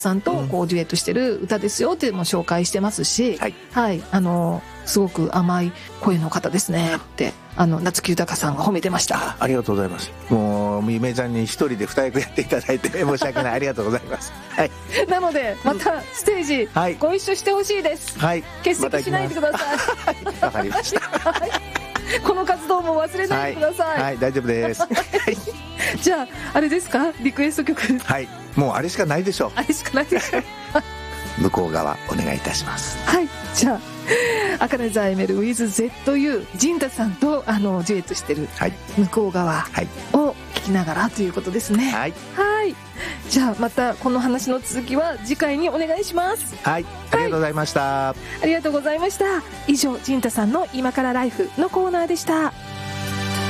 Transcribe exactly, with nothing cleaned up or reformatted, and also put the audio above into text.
さんとこうデュエットしてる歌ですよっていうのも紹介してますし、 はい、 はい、あのすごく甘い声の方ですねってあの夏木豊さんが褒めてました。 あ, ありがとうございます。もう夢ちゃんに一人で二役やっていただいて申し訳ないありがとうございます、はい、 なのでまたステージご一緒してほしいです、 はい、 欠席しないでください。 わ、ま、かりました、 はい、この活動も忘れないでください。 はい、はい、大丈夫です、はい、 じゃああれですか、リクエスト曲。 はい、もうあれしかないでしょう。 あれしかないでしょう向こう側お願いいたします。 はい、じゃあ茜沢エメル with ゼットユー 陣太さんとあのデュエットしてる向こう側を聞きながらということですね。 はい、 はい、じゃあまたこの話の続きは次回にお願いします。 はい、ありがとうございました、 はい、ありがとうございました。以上陣太さんの今からライフのコーナーでした。